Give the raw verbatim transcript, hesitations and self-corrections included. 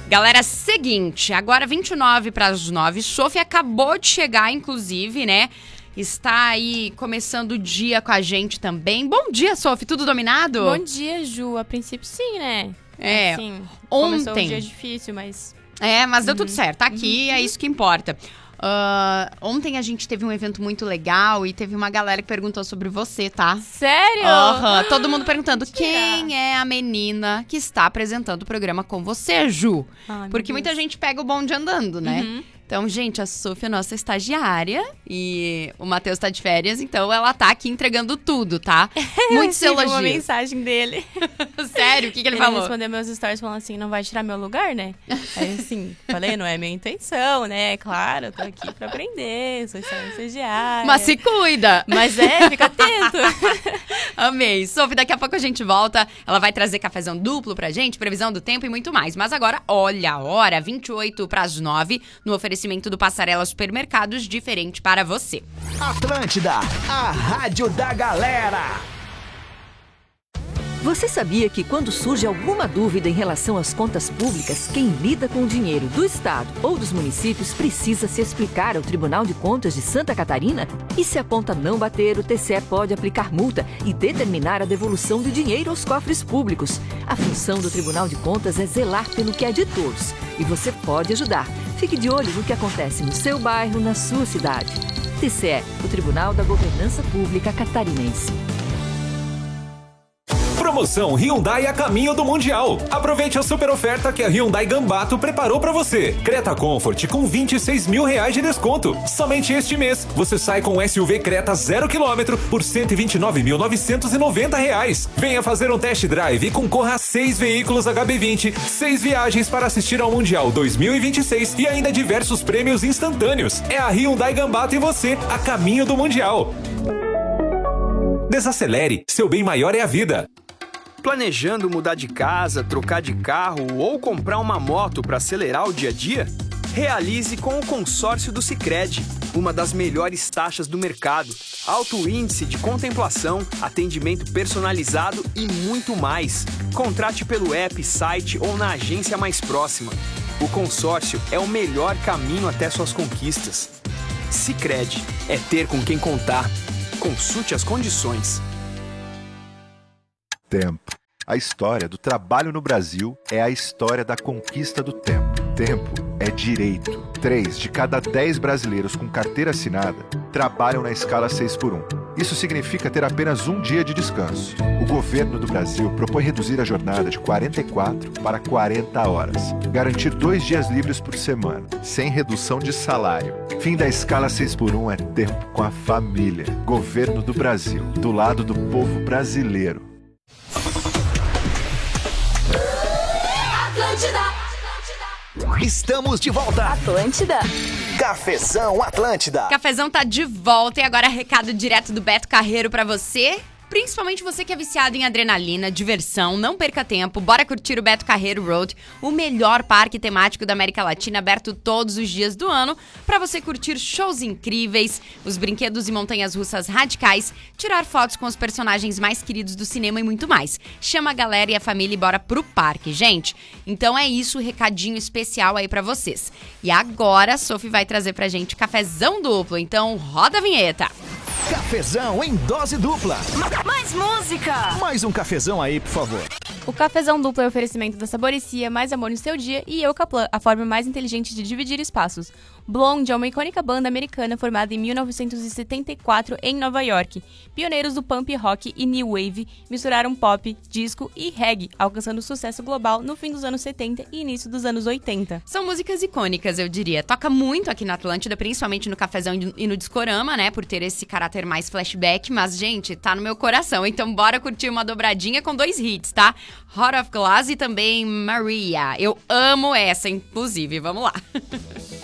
Galera, seguinte, agora vinte e nove para as nove, Sophie acabou de chegar, inclusive, né? Está aí começando o dia com a gente também. Bom dia, Sophie, tudo dominado? Bom dia, Ju. A princípio, sim, né? É, assim, ontem... Começou um dia difícil, mas... É, mas deu uhum. tudo certo, tá aqui, uhum. é isso que importa. Uh, ontem a gente teve um evento muito legal e teve uma galera que perguntou sobre você, tá? Sério? Uhum. Todo mundo perguntando Mentira. Quem é a menina que está apresentando o programa com você, Ju? Ai, Porque muita gente pega o bonde andando, né? Uhum. Então, gente, a Sophie é nossa estagiária e o Matheus tá de férias, então ela tá aqui entregando tudo, tá? Muitos elogios. uma mensagem dele. Sério? O que, que ele, ele falou? Ele respondeu meus stories falando assim, não vai tirar meu lugar, né? Aí assim, falei, não é minha intenção, né? Claro, eu tô aqui pra aprender, sou estagiária. Mas se cuida! Mas é, fica atento. Amei. Sophie, daqui a pouco a gente volta. Ela vai trazer cafezão duplo pra gente, previsão do tempo e muito mais. Mas agora, olha a hora, vinte e oito para as nove, no oferecimento do Passarela Supermercados, diferente para você. Atlântida, a rádio da galera. Você sabia que quando surge alguma dúvida em relação às contas públicas, quem lida com o dinheiro do Estado ou dos municípios precisa se explicar ao Tribunal de Contas de Santa Catarina? E se a conta não bater, o T C E pode aplicar multa e determinar a devolução do dinheiro aos cofres públicos. A função do Tribunal de Contas é zelar pelo que é de todos. E você pode ajudar. Fique de olho no que acontece no seu bairro, na sua cidade. T C E, o Tribunal da Governança Pública Catarinense. Promoção Hyundai a caminho do Mundial. Aproveite a super oferta que a Hyundai Gambato preparou para você. Creta Comfort com vinte e seis mil reais de desconto. Somente este mês você sai com o S U V Creta zero quilômetro por cento e vinte e nove mil novecentos e noventa reais. Venha fazer um test drive e concorra a seis veículos H B vinte, seis viagens para assistir ao Mundial dois mil e vinte e seis e ainda diversos prêmios instantâneos. É a Hyundai Gambato e você a caminho do Mundial. Desacelere, seu bem maior é a vida. Planejando mudar de casa, trocar de carro ou comprar uma moto para acelerar o dia a dia? Realize com o consórcio do Sicredi, uma das melhores taxas do mercado, alto índice de contemplação, atendimento personalizado e muito mais. Contrate pelo app, site ou na agência mais próxima. O consórcio é o melhor caminho até suas conquistas. Sicredi é ter com quem contar. Consulte as condições. Tempo. A história do trabalho no Brasil é a história da conquista do tempo. Tempo é direito. Três de cada dez brasileiros com carteira assinada trabalham na escala seis por um. Isso significa ter apenas um dia de descanso. O governo do Brasil propõe reduzir a jornada de quarenta e quatro para quarenta horas. Garantir dois dias livres por semana, sem redução de salário. Fim da escala seis por um é tempo com a família. Governo do Brasil, do lado do povo brasileiro. Estamos de volta. Atlântida. Cafezão Atlântida. Cafezão tá de volta e agora recado direto do Beto Carreiro pra você. Principalmente você que é viciado em adrenalina, diversão, não perca tempo, bora curtir o Beto Carreiro Road, o melhor parque temático da América Latina, aberto todos os dias do ano, para você curtir shows incríveis, os brinquedos e montanhas russas radicais, tirar fotos com os personagens mais queridos do cinema e muito mais. Chama a galera e a família e bora pro parque, gente. Então é isso, recadinho especial aí pra vocês. E agora a Sophie vai trazer pra gente cafezão duplo, então roda a vinheta. Cafezão em dose dupla. Mais música! Mais um cafezão aí, por favor. O cafezão duplo é oferecimento da Saboricia, mais amor no seu dia, e Eucaplan, a forma mais inteligente de dividir espaços. Blonde é uma icônica banda americana formada em mil novecentos e setenta e quatro em Nova York. Pioneiros do punk rock e new wave misturaram pop, disco e reggae, alcançando sucesso global no fim dos anos setenta e início dos anos oitenta. São músicas icônicas, eu diria. Toca muito aqui na Atlântida, principalmente no Cafezão e no Discorama, né? Por ter esse caráter mais flashback, mas, gente, tá no meu coração. Então, bora curtir uma dobradinha com dois hits, tá? Heart of Glass e também Maria. Eu amo essa, inclusive. Vamos lá.